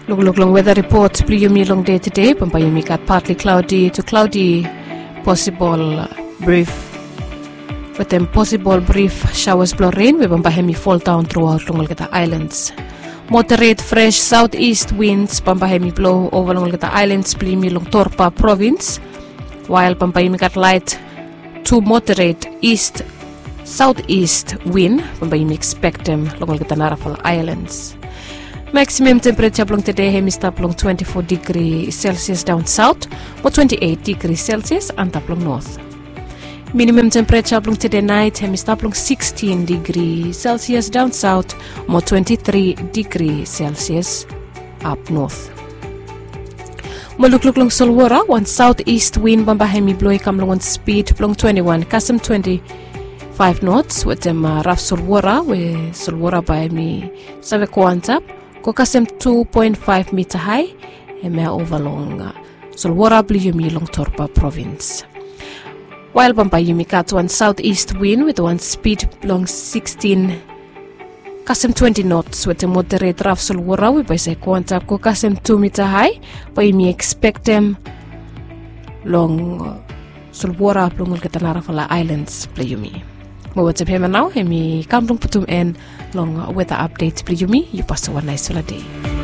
Look long weather report Pliyumi long day today. Pampayumi got partly cloudy to cloudy, possible brief with them possible brief showers blow rain. We Pampahemi fall down throughout Longolgata Islands. Moderate fresh southeast winds Pampahemi blow over Longolgata Islands, Pliyumi long Torpa province, while Pampayumi got light to moderate east southeast wind. Pampayumi expect them Longolgata Narafal Islands. Maximum temperature plong today hemistap plong 24 degrees Celsius down south or 28 degrees Celsius and taplong north. Minimum temperature plong today night hemistap plong 16 degrees Celsius down south or 23 degrees Celsius up north. Malukluk long Solwara, one southeast wind bambahemi blow kamlong on speed plong 21 kasam 25 knots with them rough Solwara where Solwara by me save kwantap Kokasem 2.5 meter high, Emea overlong Solwara Pliyumi long Torpa province. While Pampayumi got one southeast wind with one speed long 16 Kasem 20 knots with a moderate rough Solwara, we by say Kwanta Kokasem 2 meter high, Payumi expect them long Solwara plong Ulkatanarafala Islands Pliyumi. Mawatap hema now, hemi kamlong putum en long weather updates Pliyumi, you pass one nice day.